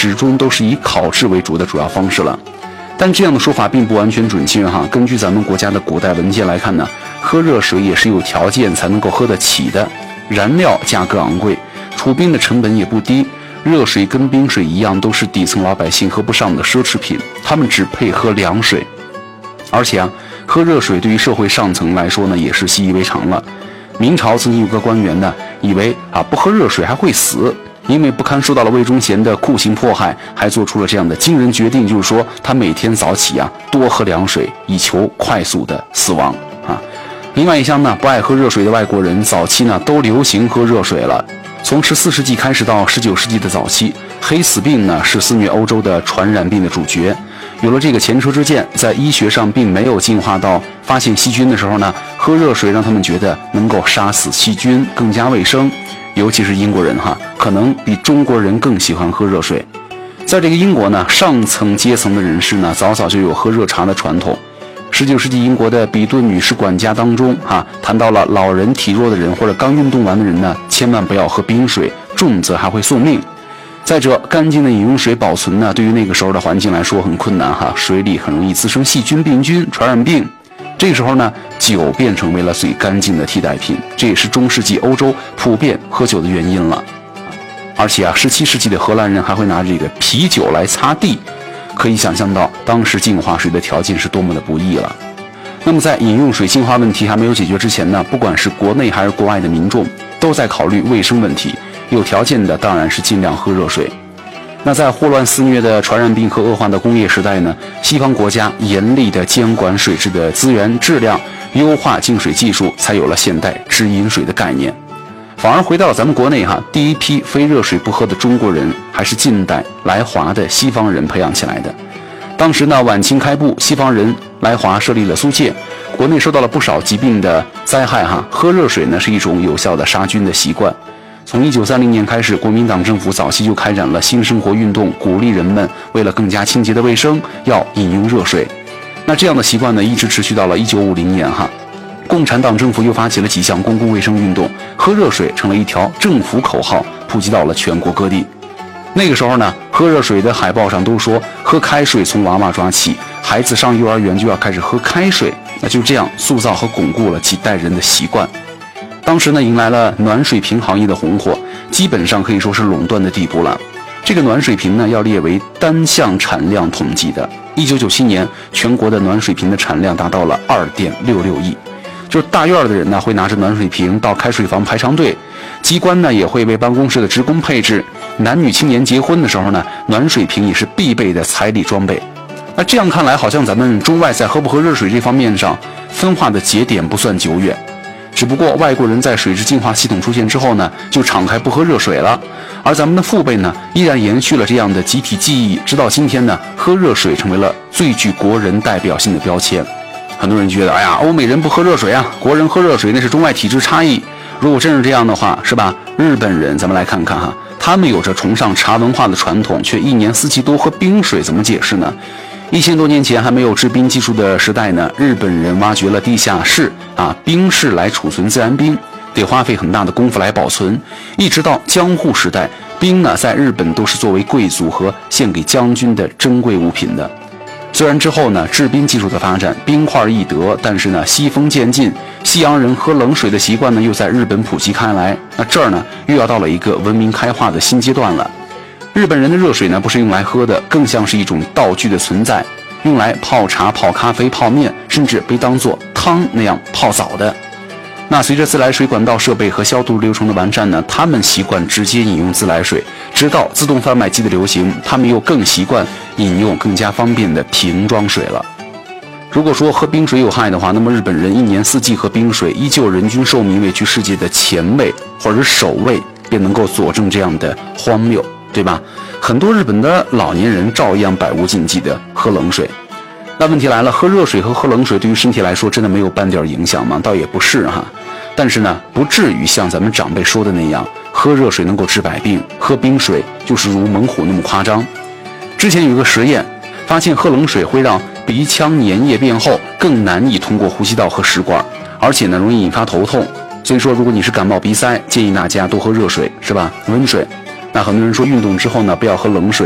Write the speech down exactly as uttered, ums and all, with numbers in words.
始终都是以烤制为主的主要方式了。但这样的说法并不完全准确哈。根据咱们国家的古代文献来看呢，喝热水也是有条件才能够喝得起的，燃料价格昂贵，储冰的成本也不低。热水跟冰水一样，都是底层老百姓喝不上的奢侈品，他们只配喝凉水。而且啊，喝热水对于社会上层来说呢，也是习以为常了。明朝曾经有个官员呢，以为啊不喝热水还会死，因为不堪受到了魏忠贤的酷刑迫害，还做出了这样的惊人决定，就是说他每天早起啊多喝凉水，以求快速的死亡啊。另外一项呢，不爱喝热水的外国人早期呢都流行喝热水了。从十四世纪开始到十九世纪的早期，黑死病呢是肆虐欧洲的传染病的主角。有了这个前车之鉴，在医学上并没有进化到发现细菌的时候呢，喝热水让他们觉得能够杀死细菌，更加卫生。尤其是英国人哈，可能比中国人更喜欢喝热水。在这个英国呢，上层阶层的人士呢，早早就有喝热茶的传统。十九世纪英国的比顿女士管家当中哈，谈到了老人、体弱的人或者刚运动完的人呢，千万不要喝冰水，重则还会送命。再者，干净的饮用水保存呢，对于那个时候的环境来说很困难哈，水里很容易滋生细菌、病菌、传染病。这个时候呢，酒便成为了最干净的替代品，这也是中世纪欧洲普遍喝酒的原因了。而且啊，十七世纪的荷兰人还会拿这个啤酒来擦地，可以想象到当时净化水的条件是多么的不易了。那么在饮用水净化问题还没有解决之前呢，不管是国内还是国外的民众都在考虑卫生问题，有条件的当然是尽量喝热水。那在霍乱肆虐的传染病和恶化的工业时代呢，西方国家严厉的监管水质的资源质量，优化净水技术，才有了现代直饮水的概念。反而回到了咱们国内哈，第一批非热水不喝的中国人，还是近代来华的西方人培养起来的。当时呢，晚清开埠，西方人来华设立了租界，国内受到了不少疾病的灾害哈，喝热水呢是一种有效的杀菌的习惯。从一九三零年开始，国民党政府早期就开展了新生活运动，鼓励人们为了更加清洁的卫生，要饮用热水。那这样的习惯呢，一直持续到了一九五零年哈。共产党政府又发起了几项公共卫生运动，喝热水成了一条政府口号，普及到了全国各地。那个时候呢，喝热水的海报上都说喝开水从娃娃抓起，孩子上幼儿园就要开始喝开水，那就这样塑造和巩固了几代人的习惯。当时呢，迎来了暖水瓶行业的红火，基本上可以说是垄断的地步了。这个暖水瓶呢，要列为单项产量统计的。一九九七年，全国的暖水瓶的产量达到了二点六六亿。就是大院的人呢，会拿着暖水瓶到开水房排长队，机关呢也会为办公室的职工配置。男女青年结婚的时候呢，暖水瓶也是必备的彩礼装备。那这样看来，好像咱们中外在喝不喝热水这方面上分化的节点不算久远。只不过外国人在水质净化系统出现之后呢，就敞开不喝热水了，而咱们的父辈呢，依然延续了这样的集体记忆，直到今天呢，喝热水成为了最具国人代表性的标签。很多人觉得，哎呀，欧美人不喝热水啊，国人喝热水那是中外体质差异。如果真是这样的话，是吧？日本人，咱们来看看哈，他们有着崇尚茶文化的传统，却一年四季都喝冰水，怎么解释呢？一千多年前还没有制冰技术的时代呢，日本人挖掘了地下室啊冰室来储存自然冰，得花费很大的功夫来保存。一直到江户时代，冰呢在日本都是作为贵族和献给将军的珍贵物品的。虽然之后呢，制冰技术的发展，冰块易得，但是呢，西风渐进，西洋人喝冷水的习惯呢，又在日本普及开来。那这儿呢，又要到了一个文明开化的新阶段了。日本人的热水呢，不是用来喝的，更像是一种道具的存在，用来泡茶、泡咖啡、泡面，甚至被当作汤那样泡澡的。那随着自来水管道设备和消毒流程的完善呢，他们习惯直接饮用自来水，直到自动贩卖机的流行，他们又更习惯饮用更加方便的瓶装水了。如果说喝冰水有害的话，那么日本人一年四季喝冰水，依旧人均寿命位居世界的前位或者首位，便能够佐证这样的荒谬，对吧？很多日本的老年人照样百无禁忌的喝冷水。那问题来了，喝热水和喝冷水对于身体来说真的没有半点影响吗？倒也不是哈，但是呢，不至于像咱们长辈说的那样，喝热水能够治百病，喝冰水就是如猛虎那么夸张。之前有一个实验，发现喝冷水会让鼻腔粘液变厚，更难以通过呼吸道和食管，而且呢容易引发头痛。所以说，如果你是感冒鼻塞，建议大家多喝热水，是吧？温水。那很多人说运动之后呢，不要喝冷水。